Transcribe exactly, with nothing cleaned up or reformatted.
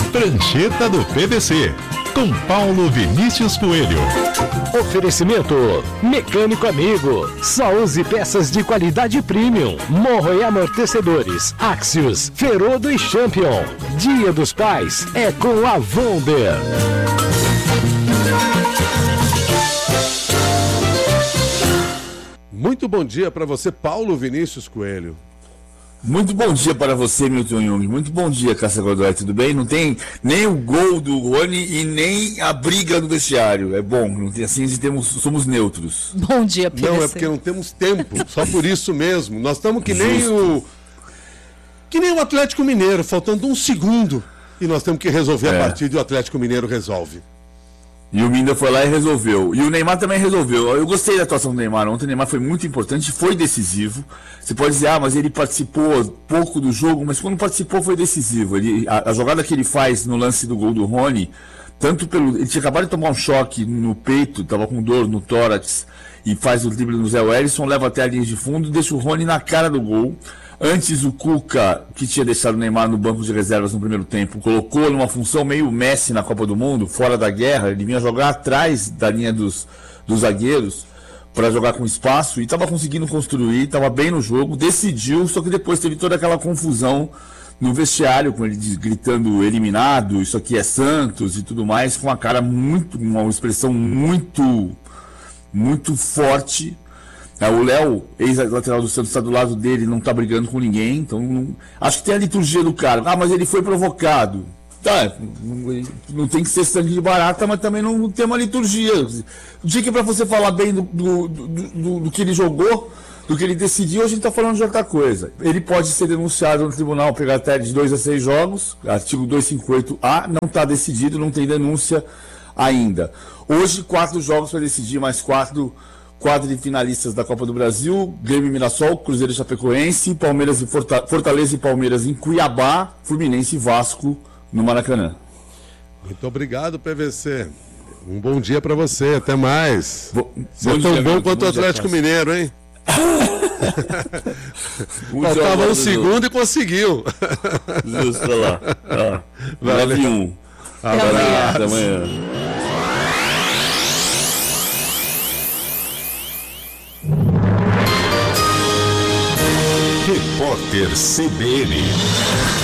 Prancheta do P V C, com Paulo Vinícius Coelho. Oferecimento Mecânico Amigo. Só use peças de qualidade premium. Morro e amortecedores Axios, Ferodo e Champion. Dia dos Pais é com a Vonder. Muito bom dia para você, Paulo Vinícius Coelho. Muito bom dia para você, Milton Jung. Muito bom dia, Cássia Godoy. Tudo bem? Não tem nem o gol do Rony e nem a briga do vestiário. É bom, não tem, assim temos, somos neutros. Bom dia, P V C. Não, é porque não temos tempo. Só por isso mesmo. Nós estamos que nem o... Que nem o Atlético Mineiro, faltando um segundo. E nós temos que resolver é. a partida e o Atlético Mineiro resolve. E o Minda foi lá e resolveu. E o Neymar também resolveu. Eu gostei da atuação do Neymar ontem. O Neymar foi muito importante, foi decisivo. Você pode dizer, ah, mas ele participou pouco do jogo, mas quando participou foi decisivo. Ele, a, a jogada que ele faz no lance do gol do Rony, tanto pelo. Ele tinha acabado de tomar um choque no peito, estava com dor no tórax, e faz o drible no Zé Wellison, leva até a linha de fundo e deixa o Rony na cara do gol. Antes o Cuca, que tinha deixado o Neymar no banco de reservas no primeiro tempo, colocou numa função meio Messi na Copa do Mundo, fora da guerra. Ele vinha jogar atrás da linha dos, dos zagueiros para jogar com espaço e estava conseguindo construir, estava bem no jogo, decidiu, só que depois teve toda aquela confusão no vestiário, com ele gritando eliminado, isso aqui é Santos e tudo mais, com uma cara muito, uma expressão muito, muito forte. O Léo, ex-lateral do Santos, está do lado dele, não está brigando com ninguém, então não... acho que tem a liturgia do cara. Ah, mas ele foi provocado. Tá, não, não tem que ser sangue de barata, mas também não, não tem uma liturgia. O dia que é para você falar bem do, do, do, do, do que ele jogou, do que ele decidiu, a gente está falando de outra coisa. Ele pode ser denunciado no tribunal, pegar até de dois a seis jogos, artigo duzentos e cinquenta e oito A, não está decidido, não tem denúncia ainda. Hoje, quatro jogos para decidir, mais quatro... Quadro de finalistas da Copa do Brasil: Grêmio e Mirassol, Cruzeiro e Chapecoense, Palmeiras e Forta- Fortaleza e Palmeiras em Cuiabá, Fluminense e Vasco no Maracanã. Muito obrigado, P V C. Um bom dia para você, até mais. Bo- Você é tão bom quanto o Atlético Mineiro, hein? Faltava um segundo e conseguiu. Justo, olha lá. Ah, Valeu. um. Abraço. Até amanhã. Repórter C B N.